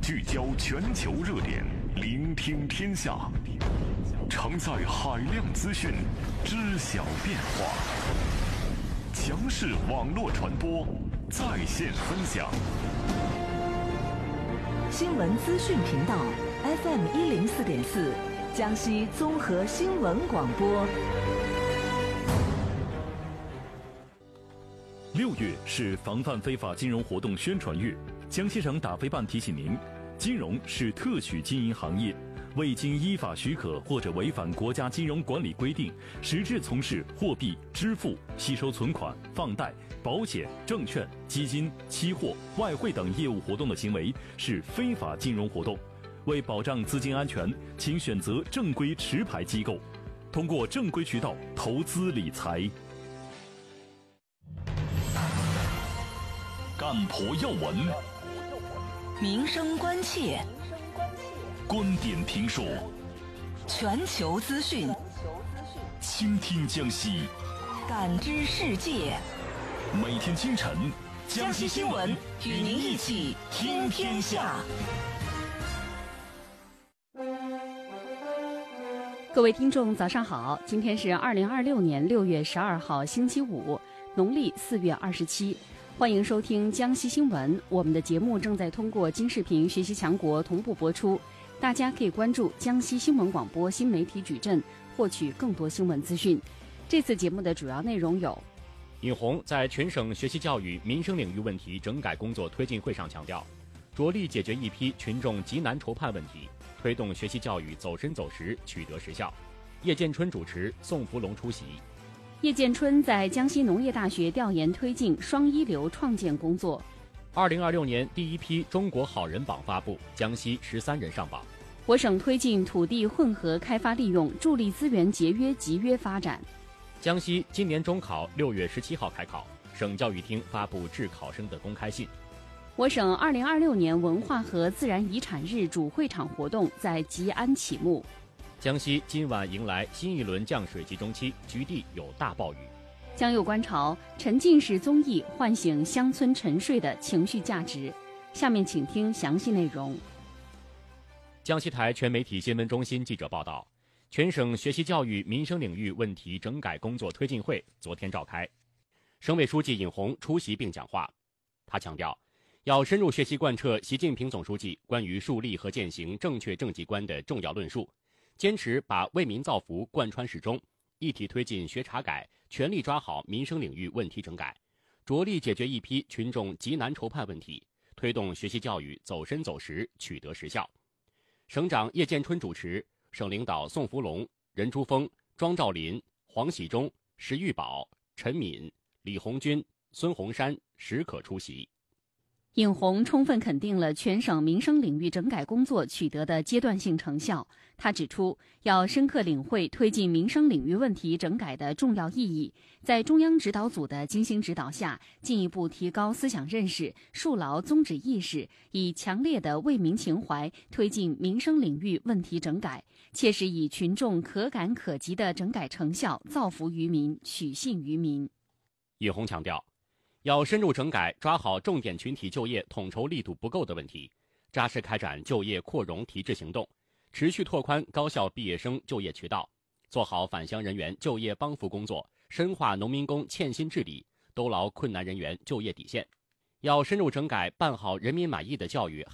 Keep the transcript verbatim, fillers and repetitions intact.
聚焦全球热点，聆听天下，承载海量资讯，知晓变化。强势网络传播，在线分享。 新闻资讯频道 F M 一零四点四，江西综合新闻广播。 六月是防范非法金融活动宣传月，江西省打非办提醒您，金融是特许经营行业，未经依法许可或者违反国家金融管理规定，实质从事货币、支付、吸收存款、放贷、保险、证券、基金、期货、外汇等业务活动的行为是非法金融活动。为保障资金安全，请选择正规持牌机构，通过正规渠道投资理财。干婆要闻， 民生关切， 观点评说， 全球资讯， 倾听江西， 感知世界。 每天清晨， 江西新闻与您一起听天下。 各位听众，早上好！今天是二零二六年六月十二号，星期五，农历四月二十七。欢迎收听江西新闻，我们的节目正在通过金视频学习强国同步播出，大家可以关注江西新闻广播新媒体矩阵，获取更多新闻资讯。这次节目的主要内容有： 尹红在全省学习教育民生领域问题整改工作推进会上强调，着力解决一批群众急难愁盼问题，推动学习教育走深走实，取得实效。叶建春主持，宋福龙出席。 叶建春在江西农业大学调研推进双一流创建工作。 二零二六年第一批中国好人榜发布，江西十三人上榜。 我省推进土地混合开发利用，助力资源节约集约发展。 江西今年中考六月十七号开考，省教育厅发布致考生的公开信。 我省二零二六年文化和自然遗产日主会场活动在吉安启幕。 江西今晚迎来新一轮降水集中期，局地有大暴雨。 江右观潮，沉浸式综艺唤醒乡村沉睡的情绪价值。下面请听详细内容。 江西台全媒体新闻中心记者报道，全省学习教育民生领域问题整改工作推进会昨天召开，省委书记尹红出席并讲话。他强调，要深入学习贯彻习近平总书记关于树立和践行正确政绩观的重要论述，坚持把为民造福贯穿始终，一体推进学查改，全力抓好民生领域问题整改，着力解决一批群众急难愁盼问题，推动学习教育走深走实，取得实效。省长叶建春主持，省领导宋福龙、任珠峰、庄兆林、黄喜忠、石玉宝、陈敏、李红军、孙洪山、石可出席。 尹红充分肯定了全省民生领域整改工作取得的阶段性成效。他指出，要深刻领会推进民生领域问题整改的重要意义，在中央指导组的精心指导下，进一步提高思想认识，树牢宗旨意识，以强烈的为民情怀推进民生领域问题整改，切实以群众可感可及的整改成效造福于民，取信于民。 尹红强调，要深入整改，抓好重点群体就业统筹力度不够的问题，扎实开展就业扩容提质行动，持续拓宽高校毕业生就业渠道，做好返乡人员就业帮扶工作，深化农民工欠薪治理，兜牢困难人员就业底线。要深入整改，办好人民满意的教育